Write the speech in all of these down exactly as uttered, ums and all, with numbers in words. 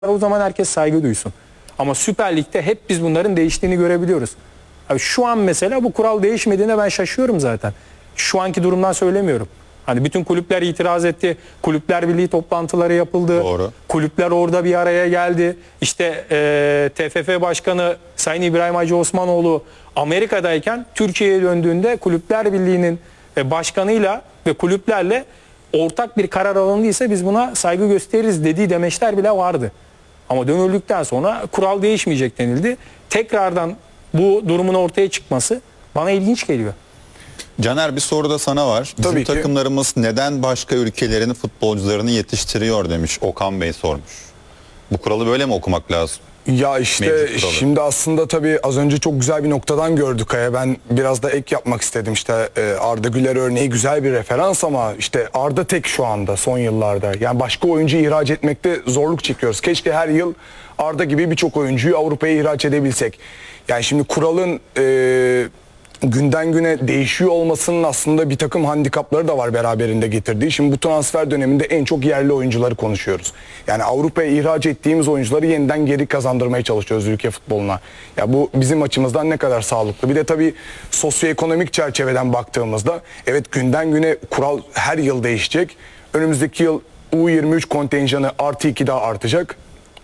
O zaman herkes saygı duysun. Ama Süper Lig'de hep biz bunların değiştiğini görebiliyoruz. Abi şu an mesela bu kural değişmediğine ben şaşıyorum zaten. Şu anki durumdan söylemiyorum. Hani bütün kulüpler itiraz etti. Kulüpler Birliği toplantıları yapıldı. Doğru. Kulüpler orada bir araya geldi. İşte e, T F F Başkanı Sayın İbrahim Hacı Osmanoğlu Amerika'dayken Türkiye'ye döndüğünde Kulüpler Birliği'nin e, başkanıyla ve kulüplerle ortak bir karar alındıysa biz buna saygı gösteririz dediği demeçler bile vardı. Ama dönüldükten sonra kural değişmeyecek denildi. Tekrardan bu durumun ortaya çıkması bana ilginç geliyor. Caner, bir soru da sana var. Bizim Tabii ki. takımlarımız neden başka ülkelerin futbolcularını yetiştiriyor demiş. Okan Bey sormuş. Bu kuralı böyle mi okumak lazım? Ya işte Mevcut kuralı. şimdi aslında tabii az önce çok güzel bir noktadan gördük Aya. Ben biraz da ek yapmak istedim. İşte e, Arda Güler örneği güzel bir referans ama işte Arda tek şu anda son yıllarda. Yani başka oyuncu ihraç etmekte zorluk çekiyoruz. Keşke her yıl Arda gibi birçok oyuncuyu Avrupa'ya ihraç edebilsek. Yani şimdi kuralın e, günden güne değişiyor olmasının aslında bir takım handikapları da var beraberinde getirdiği. Şimdi bu transfer döneminde en çok yerli oyuncuları konuşuyoruz. Yani Avrupa'ya ihraç ettiğimiz oyuncuları yeniden geri kazandırmaya çalışıyoruz ülke futboluna. Ya bu bizim açımızdan ne kadar sağlıklı. Bir de tabii sosyoekonomik çerçeveden baktığımızda evet günden güne kural her yıl değişecek. Önümüzdeki yıl U yirmi üç kontenjanı artı iki daha artacak.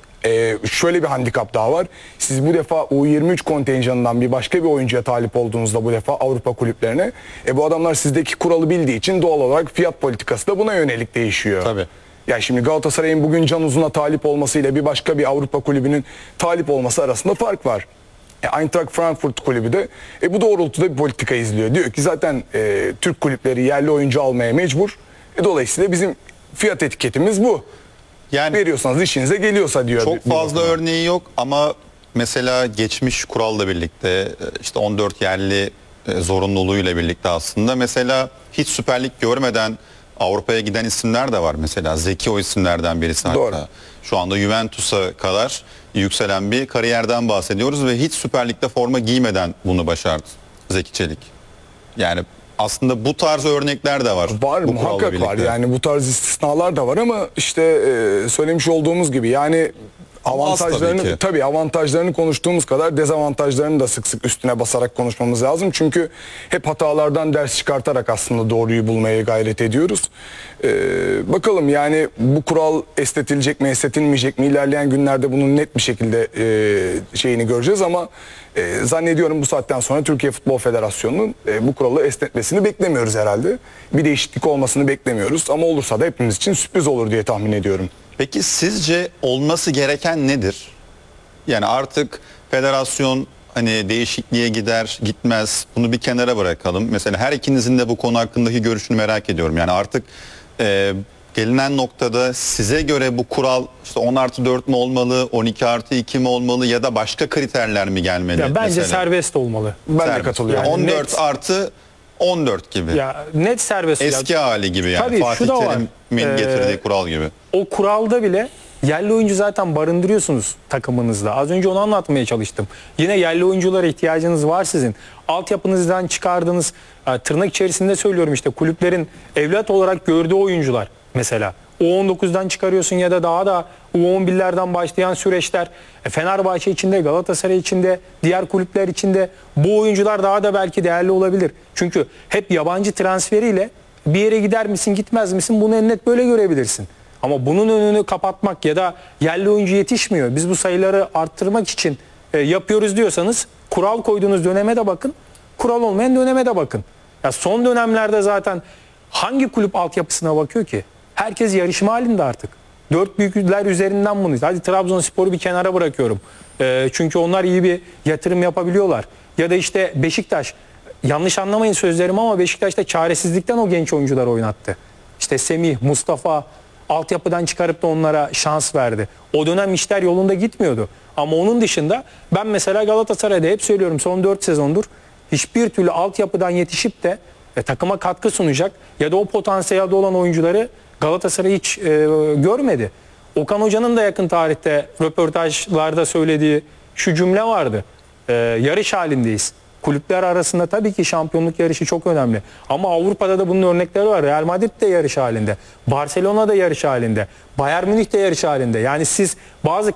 Ee, şöyle bir handikap daha var. Siz bu defa U yirmi üç kontenjanından bir başka bir oyuncuya talip olduğunuzda bu defa Avrupa kulüplerine e, bu adamlar sizdeki kuralı bildiği için doğal olarak fiyat politikası da buna yönelik değişiyor. Tabii. Yani şimdi Galatasaray'ın bugün Can Uzun'a talip olmasıyla bir başka bir Avrupa kulübünün talip olması arasında fark var. E, Eintracht Frankfurt kulübü de e, bu doğrultuda bir politika izliyor. Diyor ki zaten e, Türk kulüpleri yerli oyuncu almaya mecbur. E, dolayısıyla bizim fiyat etiketimiz bu. Yani Veriyorsanız işinize geliyorsa diyor. çok bir- bir fazla bakıma. örneği yok ama mesela geçmiş kuralla birlikte işte on dört yerli e, zorunluluğuyla birlikte aslında mesela hiç Süper Lig görmeden Avrupa'ya giden isimler de var. Mesela Zeki o isimlerden birisi hatta. Doğru. Şu anda Juventus'a kadar yükselen bir kariyerden bahsediyoruz ve hiç Süper Lig'de forma giymeden bunu başardı Zeki Çelik. Yani aslında bu tarz örnekler de var. Var, bu muhakkak kuralla var. birlikte. Yani bu tarz istisnalar da var ama işte e, söylemiş olduğumuz gibi yani avantajlarını tabii ki. tabii avantajlarını konuştuğumuz kadar dezavantajlarını da sık sık üstüne basarak konuşmamız lazım. Çünkü hep hatalardan ders çıkartarak aslında doğruyu bulmaya gayret ediyoruz. E, bakalım yani bu kural esnetilecek mi, esnetilmeyecek mi? İlerleyen günlerde bunun net bir şekilde e, şeyini göreceğiz ama e, zannediyorum bu saatten sonra Türkiye Futbol Federasyonu'nun e, bu kuralı esnetmesini beklemiyoruz herhalde. Bir değişiklik olmasını beklemiyoruz ama olursa da hepimiz için sürpriz olur diye tahmin ediyorum. Peki sizce olması gereken nedir? Yani artık federasyon hani değişikliğe gider gitmez bunu bir kenara bırakalım. Mesela her ikinizin de bu konu hakkındaki görüşünü merak ediyorum. Yani artık e, gelinen noktada size göre bu kural işte on artı dört mü olmalı, on iki artı iki mi olmalı ya da başka kriterler mi gelmeli? Ya bence mesela? serbest olmalı. Ben de Serbest. katılıyorum. Yani on dört net- artı on dört gibi. Ya net serbest. Eski ya, hali gibi yani. Tabii, Fatih şu da var. Terim'in Ee, getirdiği kural gibi. o kuralda bile yerli oyuncu zaten barındırıyorsunuz takımınızda. Az önce onu anlatmaya çalıştım. Yine yerli oyunculara ihtiyacınız var sizin. Altyapınızdan çıkardığınız, e, tırnak içerisinde söylüyorum işte kulüplerin evlat olarak gördüğü oyuncular mesela. U on dokuzdan çıkarıyorsun ya da daha da U on birlerden başlayan süreçler. E, Fenerbahçe içinde, Galatasaray içinde, diğer kulüpler içinde bu oyuncular daha da belki değerli olabilir. Çünkü hep yabancı transferiyle bir yere gider misin gitmez misin bunu en net böyle görebilirsin. Ama bunun önünü kapatmak ya da yerli oyuncu yetişmiyor. Biz bu sayıları arttırmak için e, yapıyoruz diyorsanız kural koyduğunuz döneme de bakın. Kural olmayan döneme de bakın. Ya son dönemlerde zaten hangi kulüp altyapısına bakıyor ki? Herkes yarışma halinde artık. Dört büyükler üzerinden bunu. Hadi Trabzonspor'u bir kenara bırakıyorum. E, çünkü onlar iyi bir yatırım yapabiliyorlar. Ya da işte Beşiktaş. Yanlış anlamayın sözlerimi ama Beşiktaş'ta çaresizlikten o genç oyuncular oynattı. İşte Semih, Mustafa altyapıdan çıkarıp da onlara şans verdi. O dönem işler yolunda gitmiyordu. Ama onun dışında ben mesela Galatasaray'da hep söylüyorum son dört sezondur hiçbir türlü altyapıdan yetişip de e, takıma katkı sunacak ya da o potansiyelde olan oyuncuları Galatasaray hiç e, görmedi. Okan Hoca'nın da yakın tarihte röportajlarda söylediği şu cümle vardı. E, yarış halindeyiz. kulüpler arasında tabii ki şampiyonluk yarışı çok önemli. Ama Avrupa'da da bunun örnekleri var. Real Madrid de yarış halinde. Barcelona da yarış halinde. Bayern Münih de yarış halinde. Yani siz bazı